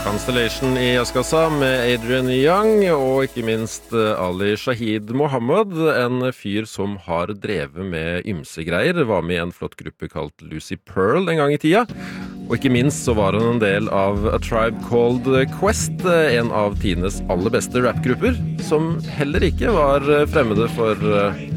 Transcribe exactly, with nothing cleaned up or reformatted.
Constellation i Jazzkassa med Adrian Young og ikke minst Ali Shahid Mohammed, en fyr som har drevet med ymsegreier, var med i en flott gruppe kalt Lucy Pearl en gang i tida. Og ikke minst så var han en del av A Tribe Called Quest, en av tidenes aller beste rapgrupper, som heller ikke var fremmede for